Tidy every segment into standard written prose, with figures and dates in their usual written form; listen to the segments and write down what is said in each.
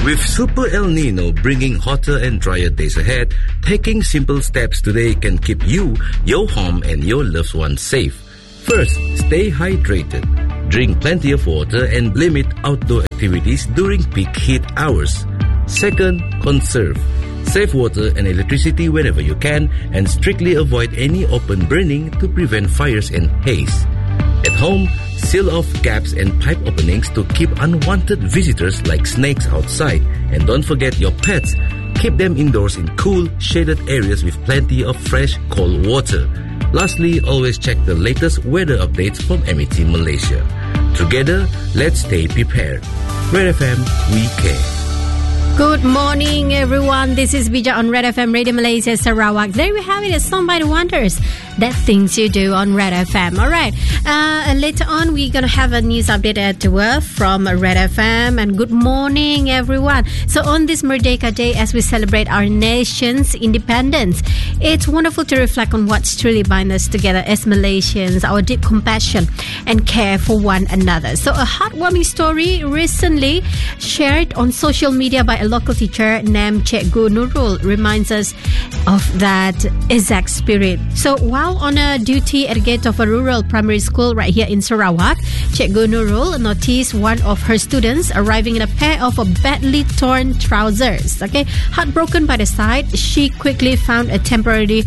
With Super El Nino bringing hotter and drier days ahead, taking simple steps today can keep you, your home, and your loved ones safe. First, stay hydrated. Drink plenty of water and limit outdoor activities during peak heat hours. Second, conserve. Save water and electricity whenever you can and strictly avoid any open burning to prevent fires and haze. At home, seal off gaps and pipe openings to keep unwanted visitors like snakes outside. And don't forget your pets. Keep them indoors in cool, shaded areas with plenty of fresh, cold water. Lastly, always check the latest weather updates from MET Malaysia. Together, let's stay prepared. Red FM, we care. Good morning, everyone. This is Bija on Red FM Radio Malaysia Sarawak. There we have it, a song by the Wonders. That things you do on Red FM. All right. And later on, we're going to have a news update at 12 from Red FM. And good morning, everyone. So on this Merdeka Day, as we celebrate our nation's independence, it's wonderful to reflect on what's truly binds us together as Malaysians, our deep compassion and care for one another. So a heartwarming story recently shared on social media by a local teacher named Cikgu Nurul reminds us of that exact spirit. So while on a duty at the gate of a rural primary school right here in Sarawak, Cikgu Nurul noticed one of her students arriving in a pair of badly torn trousers. Okay, heartbroken by the sight, she quickly found a temporary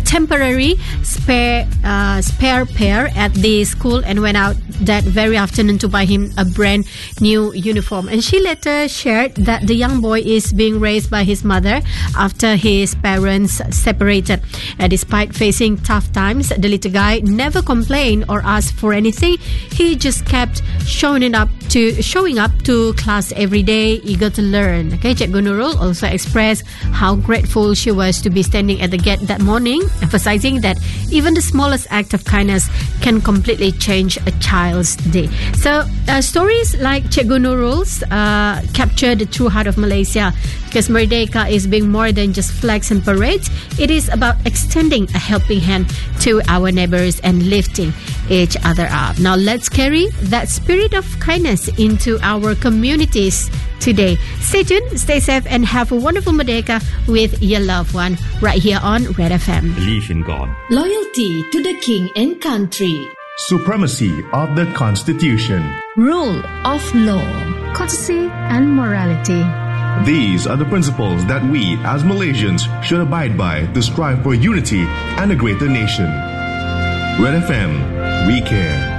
spare pair at the school and went out that very afternoon to buy him a brand new uniform. And she later shared that the young boy is being raised by his mother after his parents separated. Despite facing tough times, the little guy never complained or asked for anything. He just kept showing up to class every day, eager to learn. Okay, Cikgu Nurul also expressed how grateful she was to be standing at the gate that morning, emphasizing that even the smallest act of kindness can completely change a child's day. So stories like Cikgu Nurul's capture the true heart of Malaysia, because Merdeka is being more than just flags and parades. It is about extending a helping hand to our neighbors and lifting each other up. Now let's carry that spirit of kindness into our communities today. Stay tuned, stay safe, and have a wonderful Merdeka with your loved one right here on Red FM. Believe in God. Loyalty to the King and country. Supremacy of the Constitution. Rule of law. Courtesy and morality. These are the principles that we as Malaysians should abide by to strive for unity and a greater nation. Red FM, we care.